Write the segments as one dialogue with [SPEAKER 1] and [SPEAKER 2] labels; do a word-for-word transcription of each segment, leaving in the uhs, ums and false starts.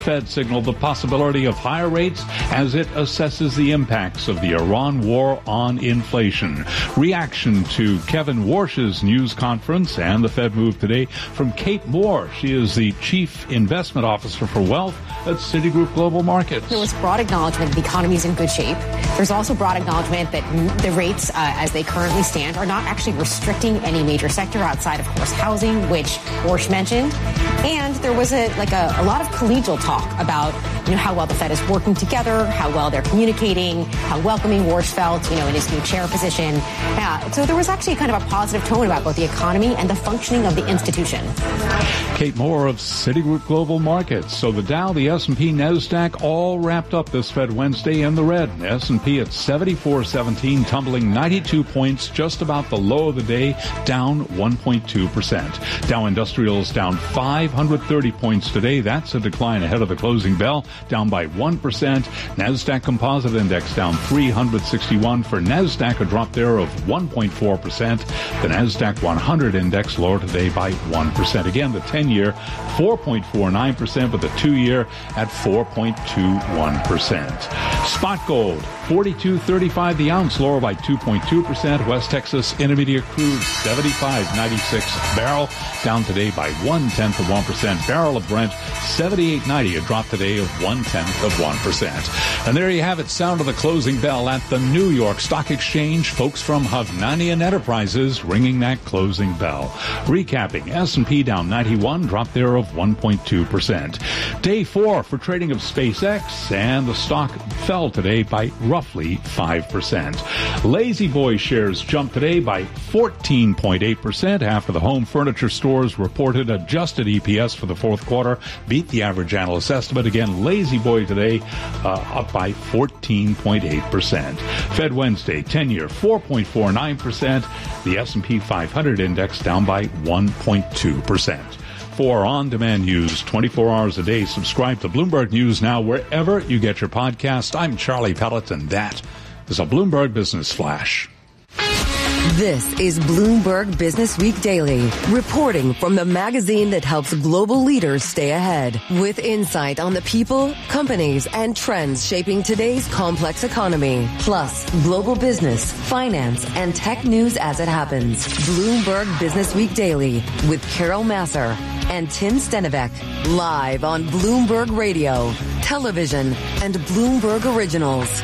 [SPEAKER 1] Fed signaled the possibility of higher rates as it assesses the impacts of the Iran war on inflation. Reaction to Kevin Warsh's news conference and the Fed move today from Kate Moore. She is the Chief Investment Officer for Wealth at Citigroup Global Markets.
[SPEAKER 2] There was broad acknowledgement the economy is in good shape. There's also broad acknowledgement that the rates uh, as they currently stand are not actually restricting any major sector outside, of course, housing, which Warsh mentioned. And there was a like a, a lot of collegial talk about, you know, how well the Fed is working together, how well they're communicating, how welcoming Warsh felt, you know, in his new chair position. Uh, so there was actually kind of a positive tone about both the economy and the functioning of the institution.
[SPEAKER 1] Kate Moore of Citigroup Global Markets. So the Dow, the S and P, NASDAQ all wrapped up this Fed Wednesday in the red. S and P at seventy-four seventeen, tumbling ninety-two points, just about the low of the day, down one point two percent. Dow Industrials down five hundred thirty points today. That's a decline ahead of the closing bell, down by one percent. NASDAQ Composite Index down three hundred sixty-one. For NASDAQ, a drop there of one point four percent. The NASDAQ one hundred Index lower today by one percent. Again, the ten-year, four point four nine percent, but the two-year at four point two one percent. Spot gold, forty-two thirty-five the ounce, lower by two point two percent. West Texas Intermediate crude, seventy-five ninety-six barrel, down today by one-tenth of one percent. Barrel of Brent, seventy-eight ninety, a drop today of one-tenth of one percent. And there you have it, sound of the closing bell at the New York Stock Exchange. Folks from Hovnanian Enterprises ringing that closing bell. Recapping, S and P down ninety-one, drop there of one point two percent. Day four for trading of SpaceX, and the stock fell today by roughly five percent. Lazy Boy shares jumped today by fourteen point eight percent after the home furniture stores reported adjusted E P S for the fourth quarter beat the average analyst estimate. Again, Lazy Boy today uh, up by fourteen point eight percent. Fed Wednesday, ten-year, four point four nine percent. The S and P five hundred index down by one point two percent. For on-demand news twenty-four hours a day, subscribe to Bloomberg News Now wherever you get your podcast. I'm Charlie Pelleton. That is a Bloomberg Business Flash.
[SPEAKER 3] This is Bloomberg Business Week Daily, reporting from the magazine that helps global leaders stay ahead, with insight on the people, companies, and trends shaping today's complex economy, plus global business, finance, and tech news as it happens. Bloomberg Business Week Daily with Carol Masser and Tim Stenivek, live on Bloomberg Radio, television, and Bloomberg Originals.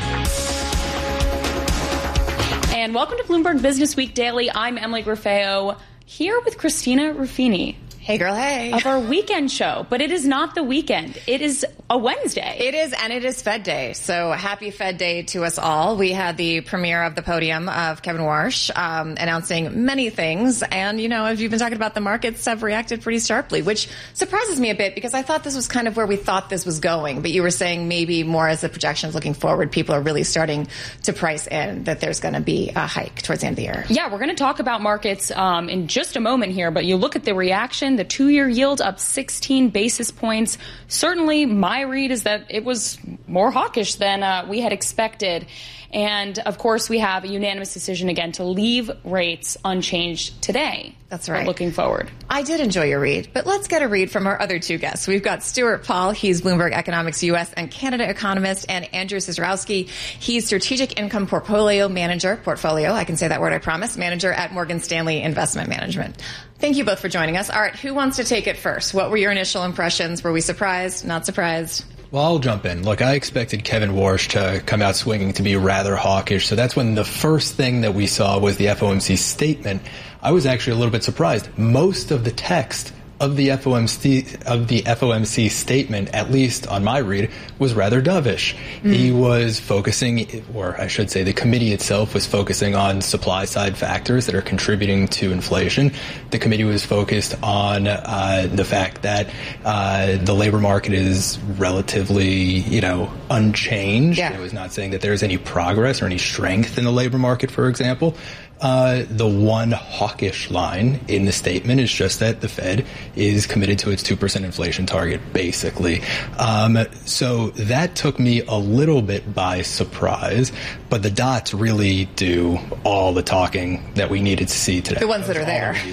[SPEAKER 4] And welcome to Bloomberg Business Week Daily. I'm Emily Grafeo, here with Christina Ruffini.
[SPEAKER 5] Hey, girl, hey.
[SPEAKER 4] Of our weekend show. But it is not the weekend. It is a Wednesday.
[SPEAKER 5] It is, and it is Fed Day. So happy Fed Day to us all. We had the premiere of the podium of Kevin Warsh um, announcing many things. And, you know, as you've been talking about, the markets have reacted pretty sharply, which surprises me a bit because I thought this was kind of where we thought this was going. But you were saying maybe more as the projections looking forward, people are really starting to price in that there's going to be a hike towards the end of the year.
[SPEAKER 4] Yeah, we're going to talk about markets um, in just a moment here. But you look at the reaction. The two-year yield up sixteen basis points. Certainly, my read is that it was more hawkish than uh, we had expected. And, of course, we have a unanimous decision again to leave rates unchanged today.
[SPEAKER 5] That's right.
[SPEAKER 4] Looking forward.
[SPEAKER 5] I did enjoy your read, but let's get a read from our other two guests. We've got Stuart Paul. He's Bloomberg Economics U S and Canada economist, and Andrew Cicurowski. He's Strategic Income Portfolio Manager, portfolio, I can say that word, I promise, manager at Morgan Stanley Investment Management. Thank you both for joining us. All right, who wants to take it first? What were your initial impressions? Were we surprised? Not surprised?
[SPEAKER 6] Well, I'll jump in. Look, I expected Kevin Warsh to come out swinging to be rather hawkish. So that's when the first thing that we saw was the F O M C statement. I was actually a little bit surprised. Most of the text of the F O M C of the F O M C statement, at least on my read, was rather dovish. Mm. He was focusing, or I should say the committee itself was focusing on supply side factors that are contributing to inflation. The committee was focused on uh, the fact that uh, the labor market is relatively, you know, unchanged.
[SPEAKER 5] Yeah.
[SPEAKER 6] It was not saying that there's any progress or any strength in the labor market, for example. Uh, the one hawkish line in the statement is just that the Fed is committed to its two percent inflation target, basically. Um, so that took me a little bit by surprise, but the dots really do all the talking that we needed to see today.
[SPEAKER 5] The ones that are there.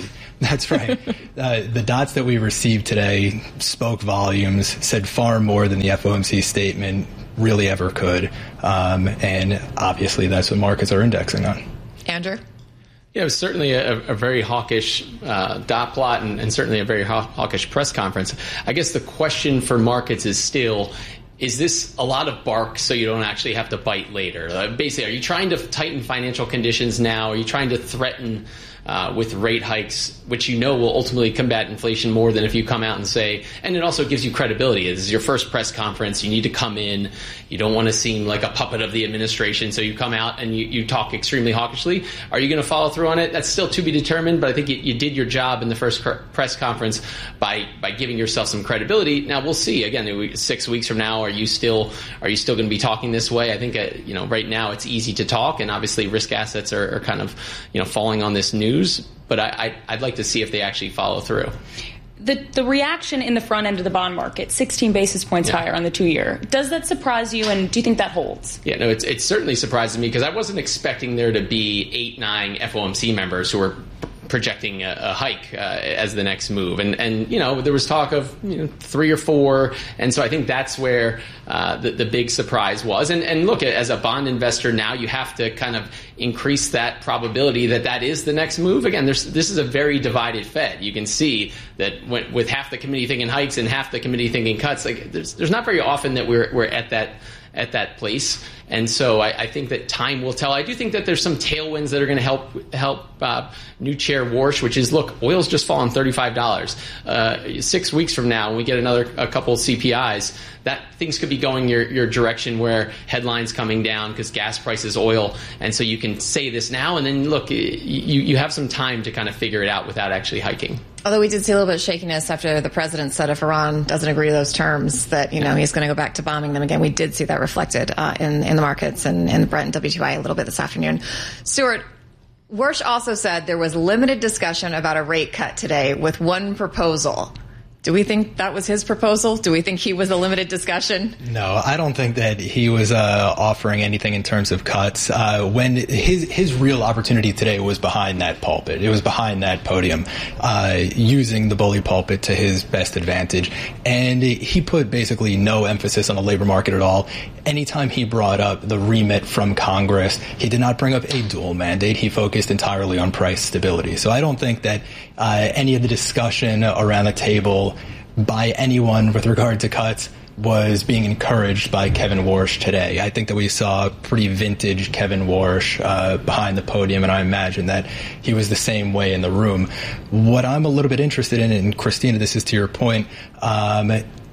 [SPEAKER 6] That's right. Uh, the dots that we received today spoke volumes, said far more than the F O M C statement really ever could. Um, and obviously that's what markets are indexing on.
[SPEAKER 5] Andrew?
[SPEAKER 7] Yeah, it was certainly a, a very hawkish uh, dot plot and, and certainly a very haw- hawkish press conference. I guess the question for markets is still, is this a lot of bark so you don't actually have to bite later? Uh, basically, are you trying to tighten financial conditions now? Are you trying to threaten uh, with rate hikes, which you know will ultimately combat inflation more than if you come out and say, and it also gives you credibility. This is your first press conference. You need to come in. You don't want to seem like a puppet of the administration. So you come out and you, you talk extremely hawkishly. Are you going to follow through on it? That's still to be determined. But I think you, you did your job in the first cr- press conference by, by giving yourself some credibility. Now we'll see. Again, six weeks from now, are you still are you still going to be talking this way? I think uh, you know right now it's easy to talk, and obviously risk assets are, are kind of you know falling on this news. But I, I, I'd like to see if they actually follow through.
[SPEAKER 4] The the reaction in the front end of the bond market, sixteen basis points yeah. higher on the two-year, does that surprise you, and do you think that holds?
[SPEAKER 7] Yeah, no, it's, it's certainly surprising me because I wasn't expecting there to be eight, nine F O M C members who were projecting a, a hike uh, as the next move. And, and, you know, there was talk of you know, three or four. And so I think that's where uh, the, the big surprise was. And, and look, as a bond investor now, you have to kind of increase that probability that that is the next move. Again, there's, this is a very divided Fed. You can see that when, with half the committee thinking hikes and half the committee thinking cuts, like there's, there's not very often that we're, we're at that at that place. And so I, I think that time will tell. I do think that there's some tailwinds that are going to help help uh, new chair Warsh, which is, look, oil's just fallen thirty-five dollars. Uh, six weeks from now, when we get another a couple C P Is, that things could be going your, your direction where headlines coming down because gas prices, oil. And so you can say this now, and then, look, you, you have some time to kind of figure it out without actually hiking.
[SPEAKER 5] Although we did see a little bit of shakiness after the president said if Iran doesn't agree to those terms, that, you know, he's going to go back to bombing them again. We did see that reflected uh, in, in the markets and in the Brent and W T I a little bit this afternoon. Stuart, Warsh also said there was limited discussion about a rate cut today with one proposal. Do we think that was his proposal? Do we think he was a limited discussion?
[SPEAKER 6] No, I don't think that he was uh, offering anything in terms of cuts. Uh, when his his real opportunity today was behind that pulpit. It was behind that podium, uh, using the bully pulpit to his best advantage. And he put basically no emphasis on the labor market at all. Anytime he brought up the remit from Congress, he did not bring up a dual mandate. He focused entirely on price stability. So I don't think that uh, any of the discussion around the table by anyone with regard to cuts was being encouraged by Kevin Warsh today. I think that we saw pretty vintage Kevin Warsh uh, behind the podium, and I imagine that he was the same way in the room. What I'm a little bit interested in, and Christina, this is to your point, um,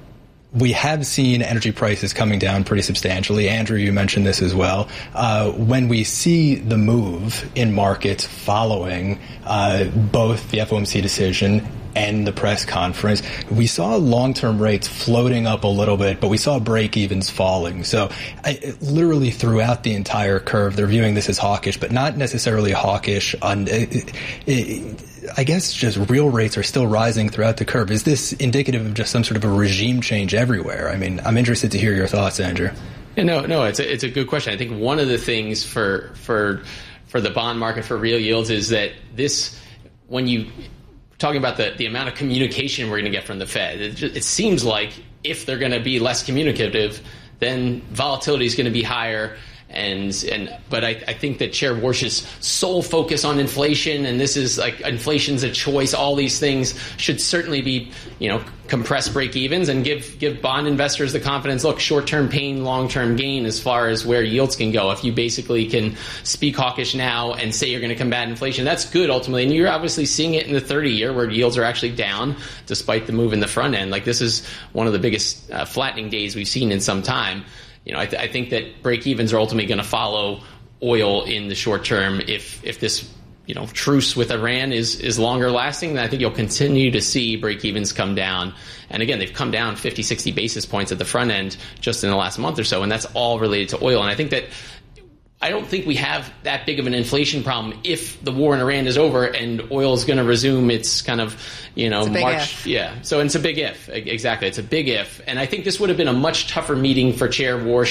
[SPEAKER 6] we have seen energy prices coming down pretty substantially. Andrew, you mentioned this as well. Uh, when we see the move in markets following uh, both the F O M C decision and the press conference, we saw long-term rates floating up a little bit, but we saw break-evens falling. So I, literally throughout the entire curve, they're viewing this as hawkish, but not necessarily hawkish on, it, it, I guess just real rates are still rising throughout the curve. Is this indicative of just some sort of a regime change everywhere? I mean, I'm interested to hear your thoughts, Andrew.
[SPEAKER 7] Yeah, no, no, it's a, it's a good question. I think one of the things for, for, for the bond market, for real yields, is that this, when you, talking about the, the amount of communication we're going to get from the Fed. It, just, it seems like if they're going to be less communicative, then volatility is going to be higher. And and but I, I think that Chair Warsh's sole focus on inflation, and this is like inflation's a choice, all these things should certainly be, you know, compress break evens and give give bond investors the confidence, look, short-term pain, long-term gain as far as where yields can go. If you basically can speak hawkish now and say you're going to combat inflation, that's good ultimately. And you're obviously seeing it in the thirty-year where yields are actually down despite the move in the front end. Like, this is one of the biggest uh, flattening days we've seen in some time. You know, I, th- I think that break-evens are ultimately going to follow oil in the short term. If if this, you know, truce with Iran is is longer lasting, then I think you'll continue to see break-evens come down. And again, they've come down fifty, sixty basis points at the front end just in the last month or so, and that's all related to oil. And I think that I don't think we have that big of an inflation problem if the war in Iran is over and oil is going to resume its kind of, you know, march.
[SPEAKER 5] If.
[SPEAKER 7] Yeah. So it's a big if. Exactly. It's a big if. And I think this would have been a much tougher meeting for Chair Warsh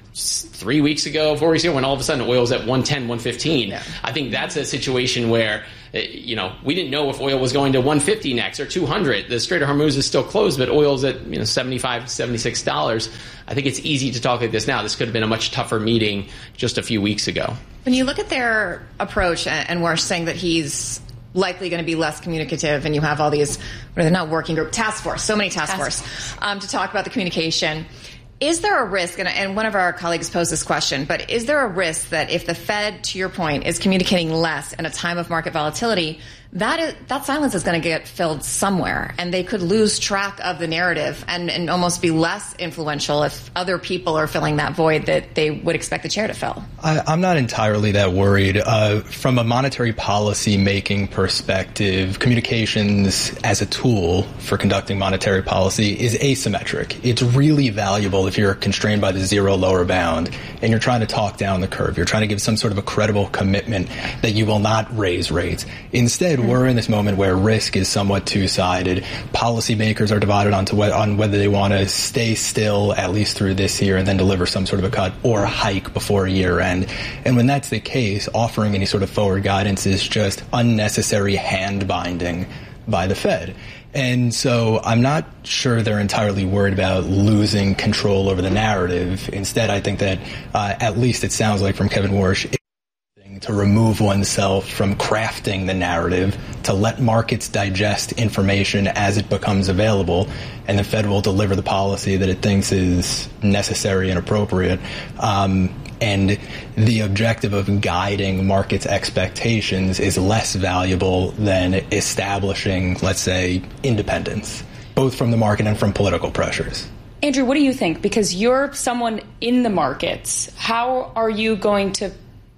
[SPEAKER 7] three weeks ago, four weeks ago, when all of a sudden oil was at one ten, one fifteen. Yeah. I think that's a situation where, you know, we didn't know if oil was going to one fifty next or two hundred. The Strait of Hormuz is still closed, but oil's at, you know, seventy-five, seventy-six dollars. I think it's easy to talk like this now. This could have been a much tougher meeting just a few weeks ago.
[SPEAKER 5] When you look at their approach, and we're saying that he's likely going to be less communicative, and you have all these, what are they, not working group, task force, so many task, task force, force. Um, to talk about the communication. Is there a risk, and, and one of our colleagues posed this question, but is there a risk that if the Fed, to your point, is communicating less in a time of market volatility, that is, that silence is going to get filled somewhere, and they could lose track of the narrative and, and almost be less influential if other people are filling that void that they would expect the chair to fill?
[SPEAKER 6] I, I'm not entirely that worried. Uh, from a monetary policy making perspective, communications as a tool for conducting monetary policy is asymmetric. It's really valuable if you're constrained by the zero lower bound and you're trying to talk down the curve. You're trying to give some sort of a credible commitment that you will not raise rates. Instead, we're in this moment where risk is somewhat two-sided. Policymakers are divided onto what, on whether they want to stay still at least through this year and then deliver some sort of a cut or hike before year end. And when that's the case, offering any sort of forward guidance is just unnecessary hand binding by the Fed. And so I'm not sure they're entirely worried about losing control over the narrative. Instead, I think that uh, at least it sounds like from Kevin Warsh, to remove oneself from crafting the narrative, to let markets digest information as it becomes available, and the Fed will deliver the policy that it thinks is necessary and appropriate. Um, and the objective of guiding markets' expectations is less valuable than establishing, let's say, independence, both from the market and from political pressures.
[SPEAKER 4] Andrew, what do you think? Because you're someone in the markets. How are you going to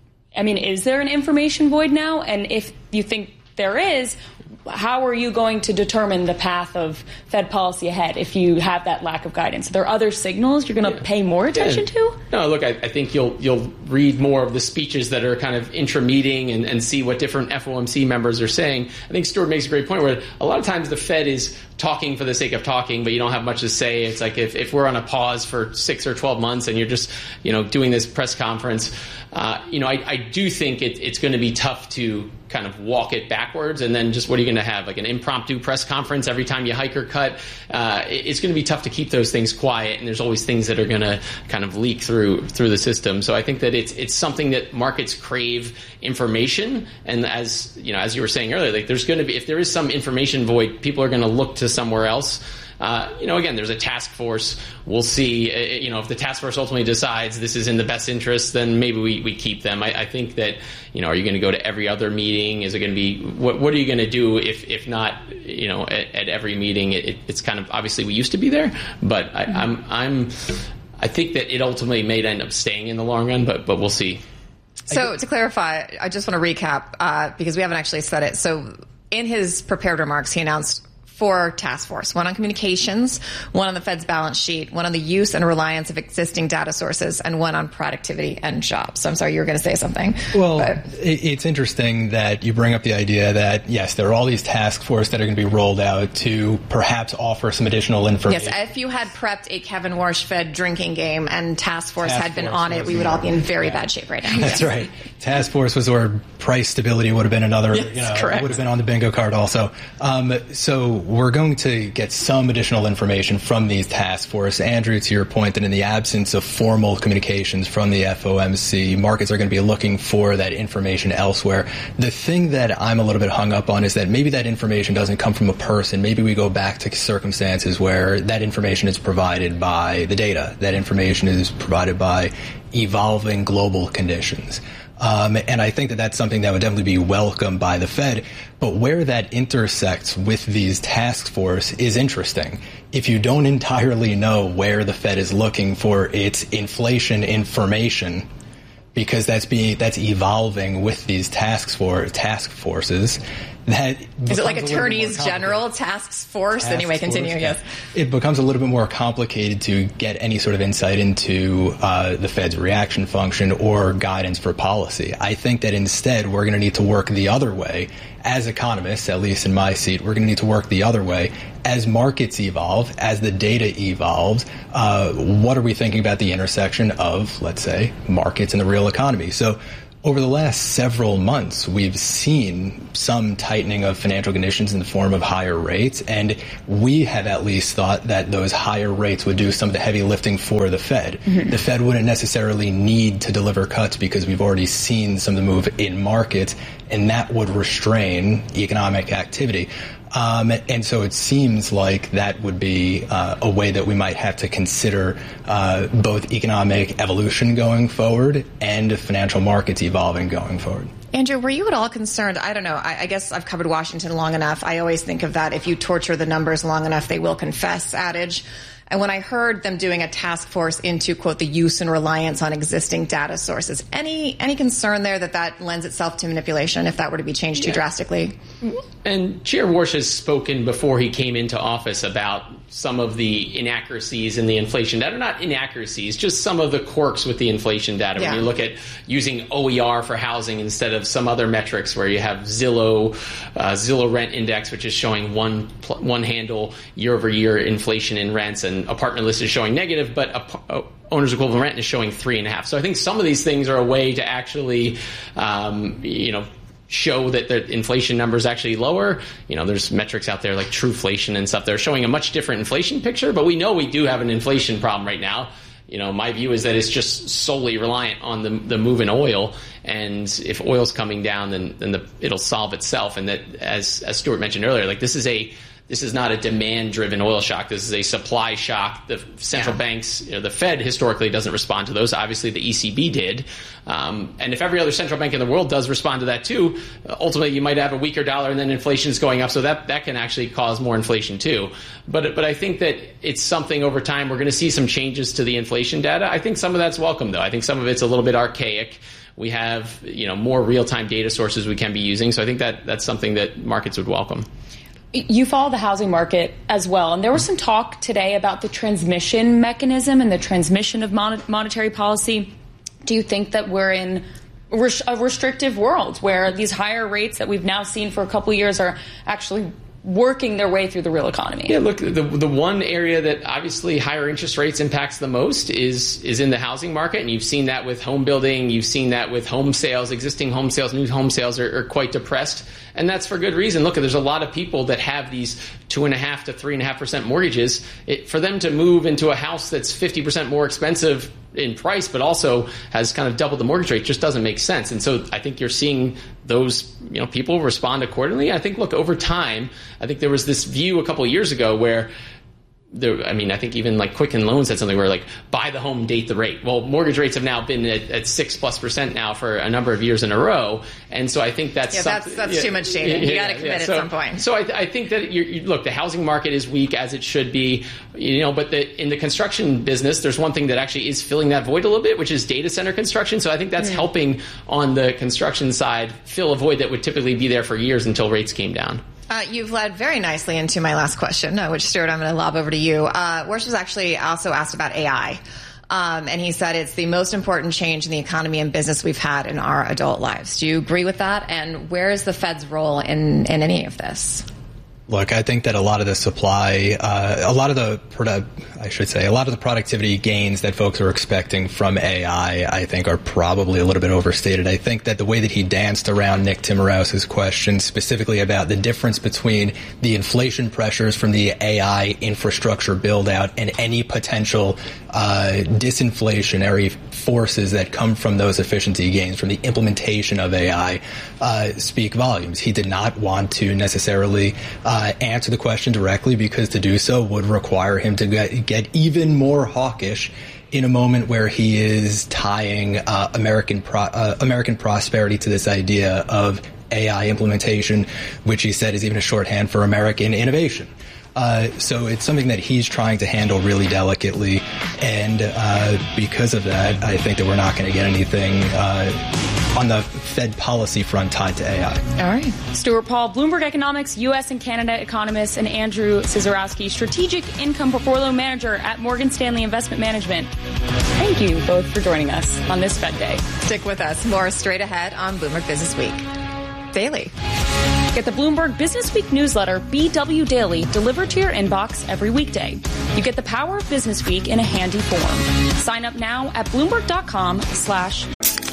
[SPEAKER 4] I mean, is there an information void now? And if you think there is, how are you going to determine the path of Fed policy ahead if you have that lack of guidance? Are there other signals you're going to yeah. pay more attention yeah. to?
[SPEAKER 7] No, look, I, I think you'll you'll read more of the speeches that are kind of intra-meeting and, and see what different F O M C members are saying. I think Stuart makes a great point where a lot of times the Fed is talking for the sake of talking, but you don't have much to say. It's like if, if we're on a pause for six or twelve months and you're just, you know, doing this press conference, uh, you know, I, I do think it, it's going to be tough to kind of walk it backwards. And then just what are you going to have, like an impromptu press conference every time you hike or cut? Uh, it, it's going to be tough to keep those things quiet. And there's always things that are going to kind of leak through through the system. So I think that it's it's something that markets crave information. And as you know, as you were saying earlier, like there's going to be, if there is some information void, people are going to look to somewhere else. Uh, you know, again, there's a task force. We'll see, uh, you know, if the task force ultimately decides this is in the best interest, then maybe we, we keep them. I, I think that, you know, are you going to go to every other meeting? Is it going to be, what, what are you going to do if, if not, you know, at, at every meeting? It, it's kind of, obviously we used to be there, but I, mm-hmm. I'm, I'm, I think that it ultimately may end up staying in the long run, but, but we'll see.
[SPEAKER 5] So to clarify, I just want to recap, uh, because we haven't actually said it. So in his prepared remarks, he announced four task force, one on communications, one on the Fed's balance sheet, one on the use and reliance of existing data sources, and one on productivity and jobs. So I'm sorry, you were going to say something.
[SPEAKER 6] Well, but it's interesting that you bring up the idea that, yes, there are all these task force that are going to be rolled out to perhaps offer some additional information.
[SPEAKER 5] Yes, if you had prepped a Kevin Warsh Fed drinking game and task force task had been on it, we would all be in very yeah. bad shape right now.
[SPEAKER 6] That's right. Task force was where price stability would have been another, yes, you know,
[SPEAKER 5] correct.
[SPEAKER 6] would have been on the bingo card also. Um, so we're going to get some additional information from these task force. Andrew, to your point that in the absence of formal communications from the F O M C, markets are going to be looking for that information elsewhere. The thing that I'm a little bit hung up on is that maybe that information doesn't come from a person. Maybe we go back to circumstances where that information is provided by the data. That information is provided by evolving global conditions. Um, and I think that that's something that would definitely be welcomed by the Fed. But where that intersects with these task force is interesting. If you don't entirely know where the Fed is looking for its inflation information, because that's being that's evolving with these task for task forces, that
[SPEAKER 5] is it like attorneys general task force? Task anyway, continue. Force, yes,
[SPEAKER 6] it becomes a little bit more complicated to get any sort of insight into uh, the Fed's reaction function or guidance for policy. I think that instead we're going to need to work the other way. As economists, at least in my seat, we're going to need to work the other way. As markets evolve, as the data evolves, uh, what are we thinking about the intersection of, let's say, markets and the real economy? So over the last several months, we've seen some tightening of financial conditions in the form of higher rates, and we have at least thought that those higher rates would do some of the heavy lifting for the Fed. Mm-hmm. The Fed wouldn't necessarily need to deliver cuts because we've already seen some of the move in markets, and that would restrain economic activity. Um, and so it seems like that would be uh, a way that we might have to consider uh, both economic evolution going forward and financial markets evolving going forward.
[SPEAKER 5] Andrew, were you at all concerned? I don't know. I, I guess I've covered Washington long enough. I always think of that if you torture the numbers long enough, they will confess adage. And when I heard them doing a task force into, quote, the use and reliance on existing data sources, any any concern there that that lends itself to manipulation if that were to be changed yeah. too drastically?
[SPEAKER 7] And Chair Warsh has spoken before he came into office about some of the inaccuracies in the inflation data. Not inaccuracies, just some of the quirks with the inflation data. Yeah. When you look at using O E R for housing instead of some other metrics where you have Zillow, uh, Zillow Rent Index, which is showing one one handle year-over-year inflation in rents, and Apartment List is showing negative, but a, a owner's equivalent rent is showing three and a half. So I think some of these things are a way to actually, um, you know, show that the inflation number is actually lower. You know, there's metrics out there like Trueflation and stuff that are showing a much different inflation picture, but we know we do have an inflation problem right now. You know, my view is that it's just solely reliant on the the move in oil, and if oil's coming down, then then the, it'll solve itself. And that, as as Stuart mentioned earlier, like this is a This is not a demand-driven oil shock. This is a supply shock. The central yeah. banks, you know, the Fed historically doesn't respond to those. Obviously, the E C B did. Um, and if every other central bank in the world does respond to that too, ultimately you might have a weaker dollar and then inflation is going up. So that, that can actually cause more inflation too. But but I think that it's something over time. We're going to see some changes to the inflation data. I think some of that's welcome, though. I think some of it's a little bit archaic. We have, you know, more real-time data sources we can be using. So I think that that's something that markets would welcome.
[SPEAKER 4] You follow the housing market as well, and there was some talk today about the transmission mechanism and the transmission of mon- monetary policy. Do you think that we're in res- a restrictive world where these higher rates that we've now seen for a couple of years are actually working their way through the real economy?
[SPEAKER 7] Yeah, look, the the one area that obviously higher interest rates impacts the most is is in the housing market, and you've seen that with home building, you've seen that with home sales, existing home sales, new home sales are, are quite depressed, and that's for good reason. Look, there's a lot of people that have these two and a half to three and a half percent mortgages. It, for them to move into a house that's fifty percent more expensive in price, but also has kind of doubled the mortgage rate, just doesn't make sense. And so I think you're seeing those, you know, people respond accordingly. I think, look, over time, I think there was this view a couple of years ago where there, I mean, I think even like Quicken Loans said something where like buy the home, date the rate. Well, mortgage rates have now been at, at six plus percent now for a number of years in a row, and so I think that's
[SPEAKER 5] yeah, that's that's yeah, too much dating. Yeah, you got to commit yeah. so, at some point.
[SPEAKER 7] So I, th- I think that you, you look, the housing market is weak as it should be, you know, but the, in the construction business, there's one thing that actually is filling that void a little bit, which is data center construction. So I think that's mm. helping on the construction side fill a void that would typically be there for years until rates came down.
[SPEAKER 5] Uh, you've led very nicely into my last question, uh, which, Stuart, I'm going to lob over to you. Uh, Warsh was actually also asked about A I. Um, and he said it's the most important change in the economy and business we've had in our adult lives. Do you agree with that? And where is the Fed's role in, in any of this?
[SPEAKER 6] Look, I think that a lot of the supply, uh, a lot of the, produ- I should say, a lot of the productivity gains that folks are expecting from A I, I think are probably a little bit overstated. I think that the way that he danced around Nick Timiraus's question, specifically about the difference between the inflation pressures from the A I infrastructure build out and any potential uh, disinflationary forces that come from those efficiency gains, from the implementation of A I, uh, speak volumes. He did not want to necessarily uh, Uh, answer the question directly, because to do so would require him to get, get even more hawkish in a moment where he is tying uh, American pro- uh, American prosperity to this idea of A I implementation, which he said is even a shorthand for American innovation. Uh, so it's something that he's trying to handle really delicately, and uh, because of that, I think that we're not going to get anything uh on the Fed policy front tied to A I.
[SPEAKER 4] All right. Stuart Paul, Bloomberg Economics, U S and Canada economist, and Andrew Cizorowski, Strategic Income Portfolio Manager at Morgan Stanley Investment Management. Thank you both for joining us on this Fed Day.
[SPEAKER 5] Stick with us. More straight ahead on Bloomberg Business Week Daily.
[SPEAKER 4] Get the Bloomberg Business Week newsletter, B W Daily, delivered to your inbox every weekday. You get the power of Business Week in a handy form. Sign up now at Bloomberg.com slash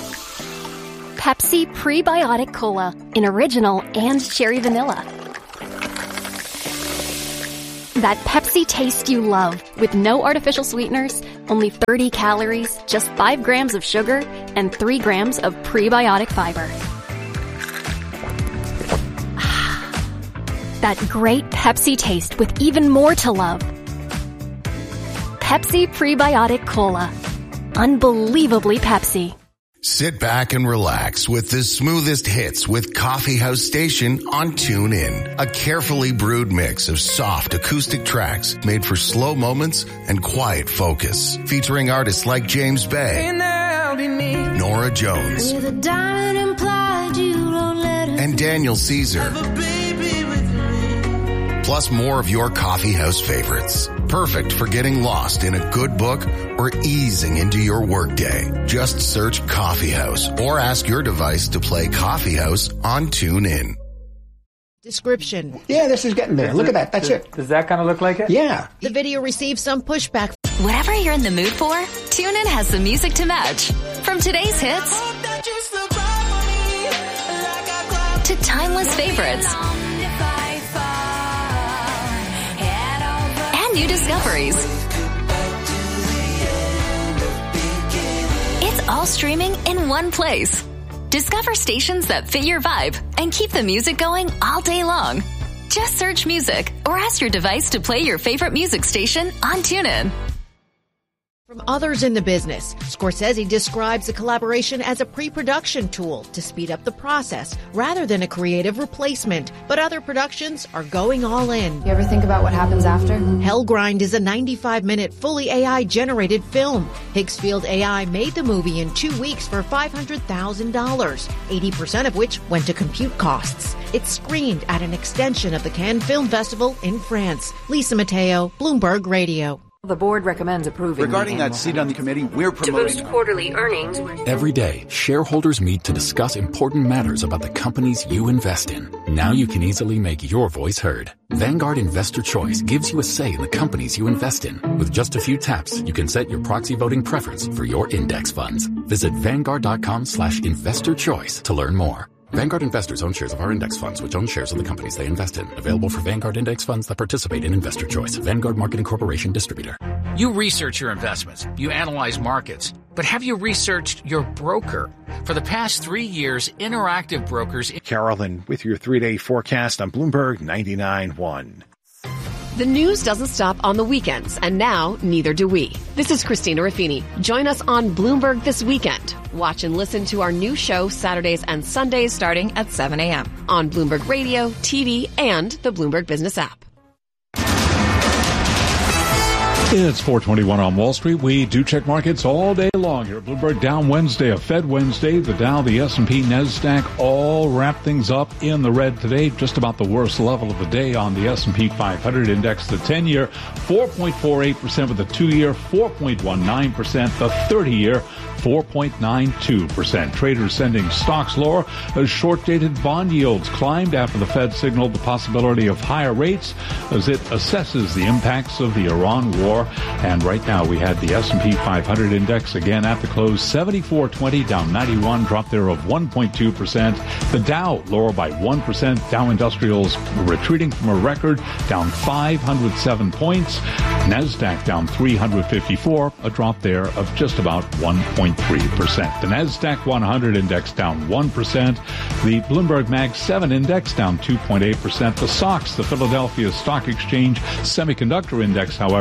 [SPEAKER 8] Pepsi Prebiotic Cola in original and cherry vanilla. That Pepsi taste you love with no artificial sweeteners, only thirty calories, just five grams of sugar, and three grams of prebiotic fiber. That great Pepsi taste with even more to love. Pepsi Prebiotic Cola. Unbelievably Pepsi.
[SPEAKER 9] Sit back and relax with the smoothest hits with Coffee House Station on TuneIn. A carefully brewed mix of soft acoustic tracks made for slow moments and quiet focus. Featuring artists like James Bay, Nora Jones, and Daniel Caesar. Plus more of your coffee house favorites. Perfect for getting lost in a good book or easing into your workday. Just search Coffee House or ask your device to play Coffee House on TuneIn.
[SPEAKER 10] Description.
[SPEAKER 11] Yeah, this is getting there. Look at that. That's it.
[SPEAKER 12] Does that kind of look like it?
[SPEAKER 11] Yeah.
[SPEAKER 10] The video received some pushback.
[SPEAKER 13] Whatever you're in the mood for, TuneIn has the music to match. From today's hits to timeless favorites. New discoveries. It's all streaming in one place. Discover stations that fit your vibe and keep the music going all day long. Just search music or ask your device to play your favorite music station on TuneIn.
[SPEAKER 10] From others in the business, Scorsese describes the collaboration as a pre-production tool to speed up the process rather than a creative replacement. But other productions are going all in.
[SPEAKER 2] You ever think about what happens after?
[SPEAKER 10] Hellgrind is a ninety-five minute fully A I-generated film. Higgsfield A I made the movie in two weeks for five hundred thousand dollars, eighty percent of which went to compute costs. It screened at an extension of the Cannes Film Festival in France. Lisa Mateo, Bloomberg Radio.
[SPEAKER 14] The board recommends approving.
[SPEAKER 15] Regarding that seat on the committee, we're promoting.
[SPEAKER 14] To boost quarterly earnings.
[SPEAKER 16] Every day, shareholders meet to discuss important matters about the companies you invest in. Now you can easily make your voice heard. Vanguard Investor Choice gives you a say in the companies you invest in. With just a few taps, you can set your proxy voting preference for your index funds. Visit Vanguard.com slash investor choice to learn more. Vanguard investors own shares of our index funds, which own shares of the companies they invest in. Available for Vanguard index funds that participate in Investor Choice. Vanguard Marketing Corporation distributor.
[SPEAKER 17] You research your investments. You analyze markets. But have you researched your broker? For the past three years, Interactive Brokers...
[SPEAKER 18] Carolyn with your three-day forecast on Bloomberg ninety-nine point one.
[SPEAKER 19] The news doesn't stop on the weekends, and now neither do we. This is Christina Raffini. Join us on Bloomberg this weekend. Watch and listen to our new show Saturdays and Sundays starting at seven a.m. on Bloomberg Radio, T V, and the Bloomberg Business app.
[SPEAKER 1] It's four twenty-one on Wall Street. We do check markets all day long here at Bloomberg. Down Wednesday, a Fed Wednesday. The Dow, the S and P, NASDAQ all wrap things up in the red today. Just about the worst level of the day on the S and P five hundred index. The ten-year, four point four eight percent with the two-year, four point one nine percent. The thirty-year, four point nine two percent. Traders sending stocks lower as short-dated bond yields climbed after the Fed signaled the possibility of higher rates as it assesses the impacts of the Iran war. And right now we had the S and P five hundred index again at the close, seventy-four twenty, down ninety-one, drop there of one point two percent. The Dow lower by one percent. Dow Industrials retreating from a record, down five hundred seven points. NASDAQ down three hundred fifty-four, a drop there of just about one point three percent. The NASDAQ one hundred index down one percent. The Bloomberg Mag seven index down two point eight percent. The S O X, the Philadelphia Stock Exchange Semiconductor Index, however,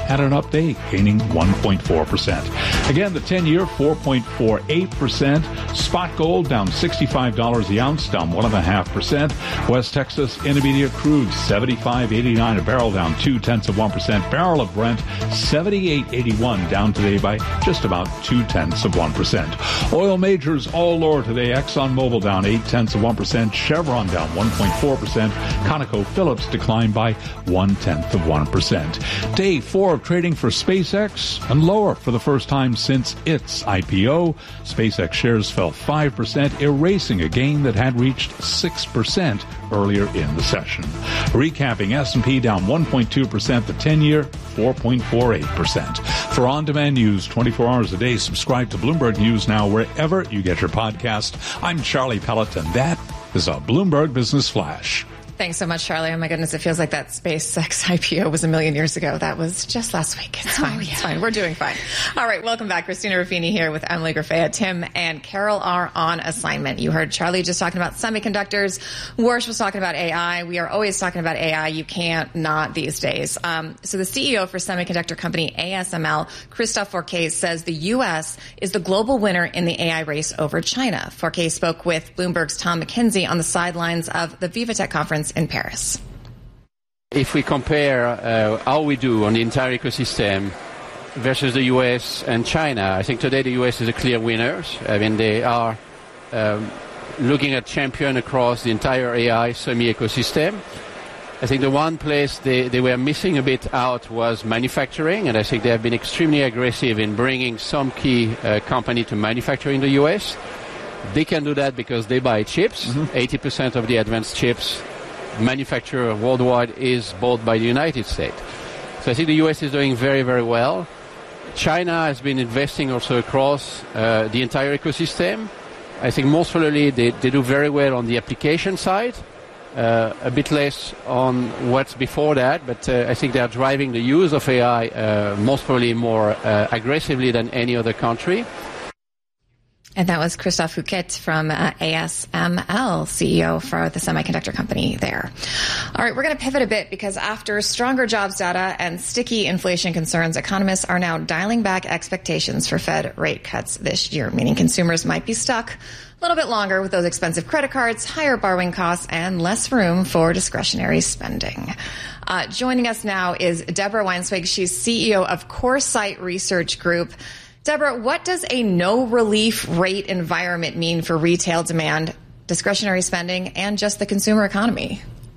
[SPEAKER 1] at an up day, gaining one point four percent. Again, the ten-year, four point four eight percent. Spot gold down sixty-five dollars the ounce, down one point five percent. West Texas Intermediate crude, seventy-five eighty-nine a barrel, down two-tenths of one percent. Barrel of Brent, seventy-eight eighty-one, down today by just about two-tenths of one percent. Oil majors all lower today. ExxonMobil down eight-tenths of one percent. Chevron down one point four percent. ConocoPhillips declined by one-tenth of one percent. Day four of trading for SpaceX and lower for the first time since its I P O. SpaceX shares fell five percent, erasing a gain that had reached six percent earlier in the session. Recapping, S and P down one point two percent, the ten-year four point four eight percent. For on-demand news twenty-four hours a day, subscribe to Bloomberg News Now wherever you get your podcast. I'm Charlie Pelleton. That is a Bloomberg Business Flash.
[SPEAKER 5] Thanks so much, Charlie. Oh, my goodness. It feels like that SpaceX I P O was a million years ago. That was just last week. It's fine. Oh, yeah. It's fine. We're doing fine. All right. Welcome back. Christina Ruffini here with Emily Grafea. Tim and Carol are on assignment. You heard Charlie just talking about semiconductors. Warsh was talking about A I. We are always talking about A I. You can't not these days. Um, so the C E O for semiconductor company A S M L, Christophe Forquet, says the U S is the global winner in the A I race over China. Forquet spoke with Bloomberg's Tom McKenzie on the sidelines of the VivaTech conference in Paris.
[SPEAKER 12] If we compare uh, how we do on the entire ecosystem versus the U S and China, I think today the U S is a clear winner. I mean, they are um, looking at champion across the entire A I semi-ecosystem. I think the one place they, they were missing a bit out was manufacturing, and I think they have been extremely aggressive in bringing some key uh, company to manufacture in the U S. They can do that because they buy chips. Mm-hmm. eighty percent of the advanced chips manufactured worldwide is bought by the United States. So I think the U S is doing very, very well. China has been investing also across uh, the entire ecosystem. I think most probably they, they do very well on the application side, uh, a bit less on what's before that, but uh, I think they are driving the use of A I uh, most probably more uh, aggressively than any other country.
[SPEAKER 5] And that was Christophe Forquet from uh, A S M L, C E O for the semiconductor company there. All right, we're going to pivot a bit because after stronger jobs data and sticky inflation concerns, economists are now dialing back expectations for Fed rate cuts this year, meaning consumers might be stuck a little bit longer with those expensive credit cards, higher borrowing costs, and less room for discretionary spending. Uh, joining us now is Deborah Weinswig. She's C E O of CoreSight Research Group. Deborah, what does a no-relief rate environment mean for retail demand, discretionary spending, and just the consumer economy?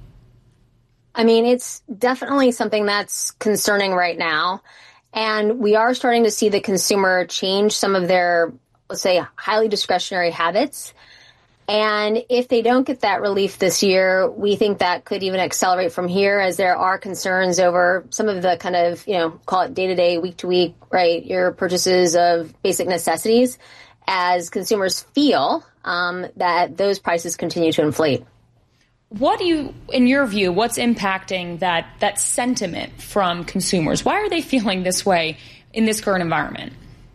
[SPEAKER 20] I mean, it's definitely something that's concerning right now. And we are starting to see the consumer change some of their, let's say, highly discretionary habits. And if they don't get that relief this year, we think that could even accelerate from here as there are concerns over some of the kind of, you know, call it day-to-day, week-to-week, right, your purchases of basic necessities as consumers feel um, that those prices continue to inflate.
[SPEAKER 4] What do you, in your view, what's impacting that, that sentiment from consumers? Why are they feeling this way in this current environment?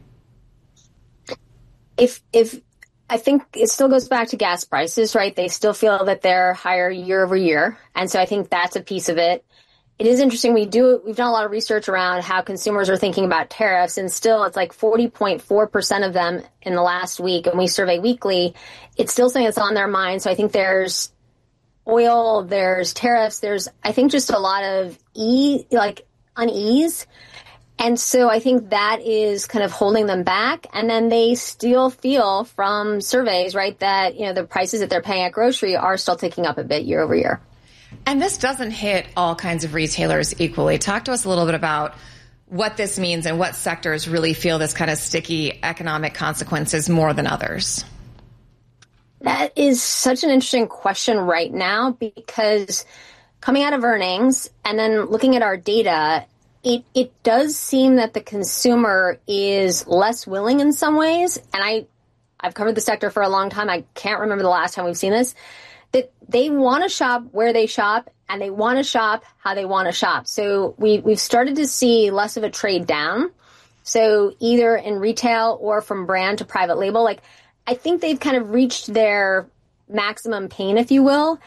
[SPEAKER 20] If, if, I think it still goes back to gas prices, right? They still feel that they're higher year over year. And so I think that's a piece of it. It is interesting. We do, we've done a lot of research around how consumers are thinking about tariffs, and still it's like forty point four percent of them in the last week. And we survey weekly. It's still something that's on their mind. So I think there's oil, there's tariffs, there's, I think, just a lot of e like unease. And so I think that is kind of holding them back. And then they still feel from surveys, right, that, you know, the prices that they're paying at grocery are still ticking up a bit year over year.
[SPEAKER 5] And this doesn't hit all kinds of retailers equally. Talk to us a little bit about what this means and what sectors really feel this kind of sticky economic consequences more than others.
[SPEAKER 20] That is such an interesting question right now, because coming out of earnings and then looking at our data, It it does seem that the consumer is less willing in some ways, and I, I've covered the sector for a long time. I can't remember the last time we've seen this, that they want to shop where they shop, and they want to shop how they want to shop. So we, we've started to see less of a trade down. So either in retail or from brand to private label, like I think they've kind of reached their maximum pain, if you will.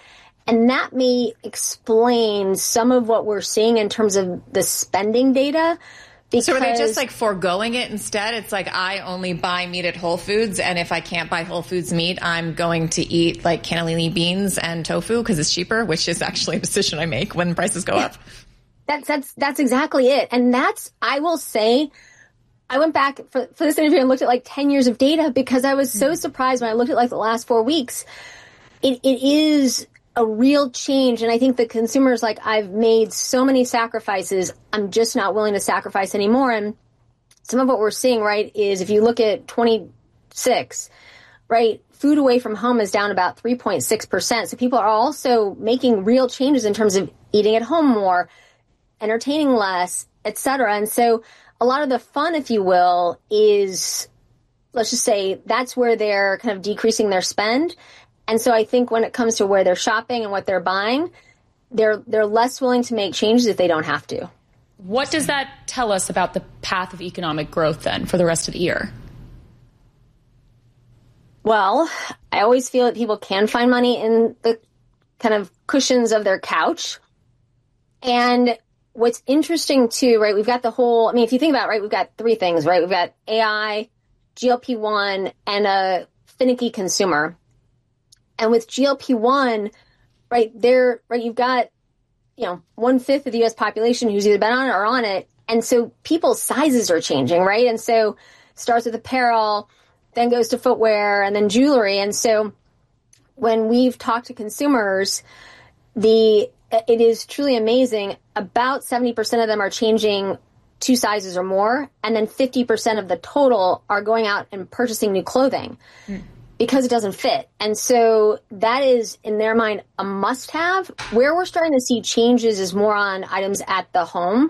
[SPEAKER 20] And that may explain some of what we're seeing in terms of the spending data. Because
[SPEAKER 5] so are they just like foregoing it instead? It's like, I only buy meat at Whole Foods, and if I can't buy Whole Foods meat, I'm going to eat like cannellini beans and tofu because it's cheaper, which is actually a decision I make when prices go up.
[SPEAKER 20] That's, that's, that's exactly it. And that's, I will say, I went back for, for this interview and looked at like ten years of data because I was so mm-hmm. surprised when I looked at like the last four weeks. It, it is a real change. And I think the consumers, like, I've made so many sacrifices, I'm just not willing to sacrifice anymore. And some of what we're seeing, right, is if you look at twenty-six, right, food away from home is down about three point six percent. So people are also making real changes in terms of eating at home more, entertaining less, et cetera. And so a lot of the fun, if you will, is, let's just say, that's where they're kind of decreasing their spend. And so I think when it comes to where they're shopping and what they're buying, they're they're less willing to make changes if they don't have to.
[SPEAKER 4] What does that tell us about the path of economic growth then for the rest of the year?
[SPEAKER 20] Well, I always feel that people can find money in the kind of cushions of their couch. And what's interesting too, right, we've got the whole, I mean, if you think about it, right, we've got three things, right? We've got A I, G L P one, and a finicky consumer. And with G L P one, right, there, right, you've got, you know, one fifth of the U S population who's either been on it or on it. And so people's sizes are changing, right? And so starts with apparel, then goes to footwear, and then jewelry. And so when we've talked to consumers, the, it is truly amazing. About seventy percent of them are changing two sizes or more. And then fifty percent of the total are going out and purchasing new clothing. Mm. Because it doesn't fit. And so that is, in their mind, a must-have. Where we're starting to see changes is more on items at the home.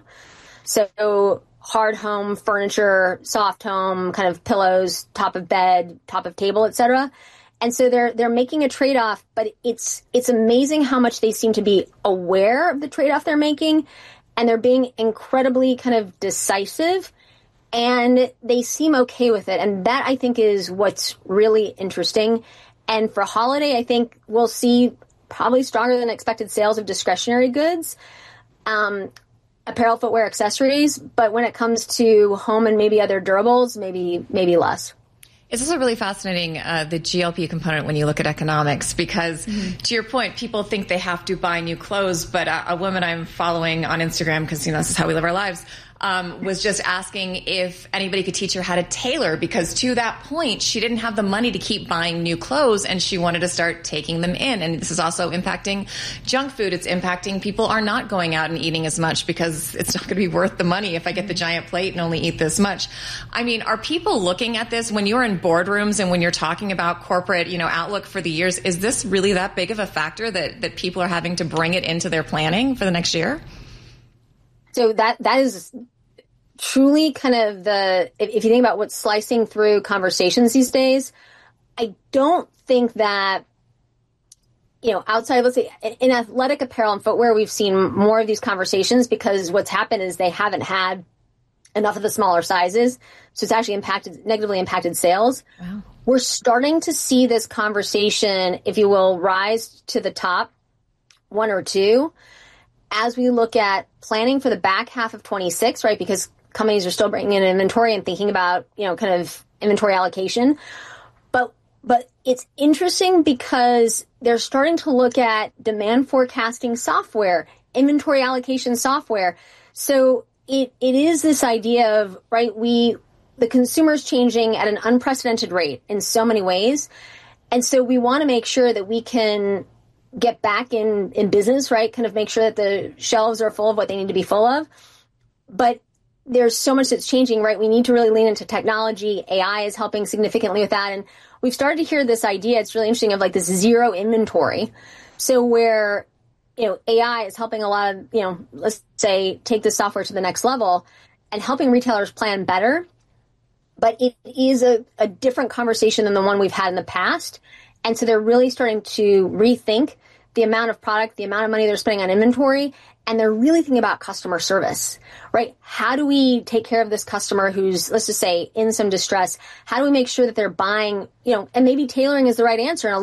[SPEAKER 20] So hard home, furniture, soft home, kind of pillows, top of bed, top of table, et cetera. And so they're they're making a trade-off, but it's it's amazing how much they seem to be aware of the trade-off they're making, and they're being incredibly kind of decisive. And they seem okay with it. And that, I think, is what's really interesting. And for holiday, I think we'll see probably stronger than expected sales of discretionary goods, um, apparel, footwear, accessories. But when it comes to home and maybe other durables, maybe maybe less.
[SPEAKER 5] It's also really fascinating, uh, the G L P component when you look at economics, because mm-hmm. to your point, people think they have to buy new clothes. But a, a woman I'm following on Instagram, because, you know, this is how we live our lives, Um, was just asking if anybody could teach her how to tailor, because to that point, she didn't have the money to keep buying new clothes, and she wanted to start taking them in. And this is also impacting junk food. It's impacting people are not going out and eating as much because it's not going to be worth the money if I get the giant plate and only eat this much. I mean, are people looking at this when you're in boardrooms and when you're talking about corporate, you know, outlook for the years? Is this really that big of a factor that, that people are having to bring it into their planning for the next year?
[SPEAKER 20] So that that is truly kind of the, if, if you think about what's slicing through conversations these days, I don't think that, you know, outside, let's say, in athletic apparel and footwear, we've seen more of these conversations because what's happened is they haven't had enough of the smaller sizes. So it's actually impacted, negatively impacted sales. Wow. We're starting to see this conversation, if you will, rise to the top, one or two, as we look at planning for the back half of twenty-six, right? Because companies are still bringing in inventory and thinking about, you know, kind of inventory allocation. But but it's interesting because they're starting to look at demand forecasting software, inventory allocation software. So it it is this idea of, right, we the consumer's changing at an unprecedented rate in so many ways. And so we want to make sure that we can get back in, in business, right? Kind of make sure that the shelves are full of what they need to be full of. But there's so much that's changing, right? We need to really lean into technology. A I is helping significantly with that. And we've started to hear this idea, it's really interesting, of like this zero inventory. So where, you know, A I is helping a lot of, you know, let's say take this software to the next level and helping retailers plan better. But it is a, a different conversation than the one we've had in the past. And so they're really starting to rethink the amount of product, the amount of money they're spending on inventory, and they're really thinking about customer service, right? How do we take care of this customer who's, let's just say, in some distress? How do we make sure that they're buying, you know, and maybe tailoring is the right answer. And a lot,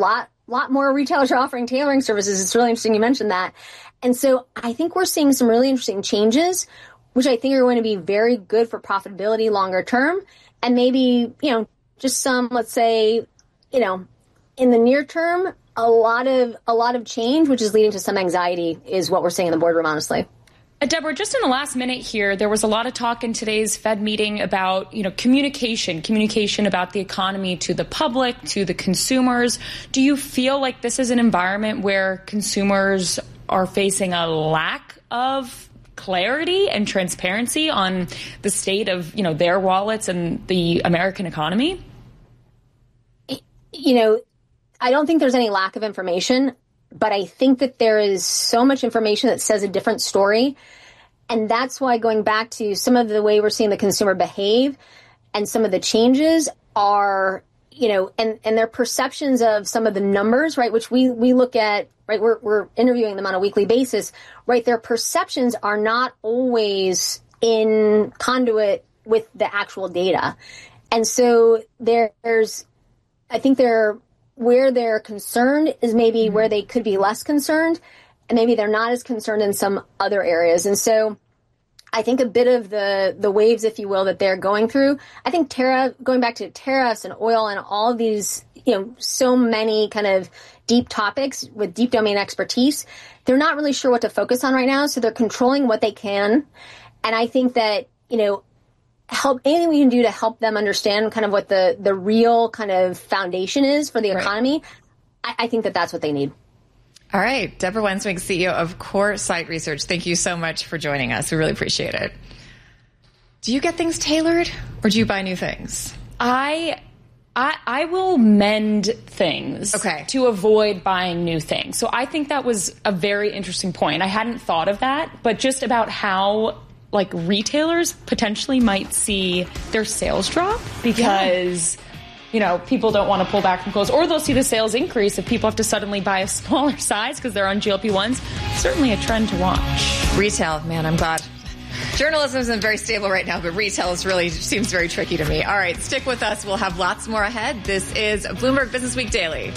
[SPEAKER 20] lot more retailers are offering tailoring services. It's really interesting you mentioned that. And so I think we're seeing some really interesting changes, which I think are going to be very good for profitability longer term. And maybe, you know, just some, let's say, you know, in the near term, a lot of a lot of change, which is leading to some anxiety, is what we're seeing in the boardroom, honestly.
[SPEAKER 4] Uh, Deborah, just in the last minute here, there was a lot of talk in today's Fed meeting about, you know, communication, communication about the economy to the public, to the consumers. Do you feel like this is an environment where consumers are facing a lack of clarity and transparency on the state of, you know, their wallets and the American economy?
[SPEAKER 20] You know, I don't think there's any lack of information, but I think that there is so much information that says a different story. And that's why, going back to some of the way we're seeing the consumer behave and some of the changes are, you know, and, and their perceptions of some of the numbers, right, which we, we look at, right, we're, we're interviewing them on a weekly basis, right, their perceptions are not always in conduit with the actual data. And so there's, I think they're, where they're concerned is maybe mm-hmm. where they could be less concerned, and maybe they're not as concerned in some other areas. And so I think a bit of the, the waves, if you will, that they're going through, I think tariff, going back to tariffs and oil and all of these, you know, so many kind of deep topics with deep domain expertise, they're not really sure what to focus on right now. So they're controlling what they can. And I think that, you know, help anything we can do to help them understand kind of what the, the real kind of foundation is for the economy. Right. I, I think that that's what they need.
[SPEAKER 5] All right. Deborah Wensmig, C E O of CoreSite Research. Thank you so much for joining us. We really appreciate it. Do you get things tailored or do you buy new things?
[SPEAKER 4] I, I, I will mend things
[SPEAKER 5] okay.
[SPEAKER 4] to avoid buying new things. So I think that was a very interesting point. I hadn't thought of that, but just about how like retailers potentially might see their sales drop because, yeah. you know, people don't want to pull back from clothes, or they'll see the sales increase if people have to suddenly buy a smaller size because they're on G L P ones. Certainly a trend to watch.
[SPEAKER 5] Retail, man, I'm glad. Journalism isn't very stable right now, but retail is really seems very tricky to me. All right, stick with us. We'll have lots more ahead. This is Bloomberg Business Week Daily.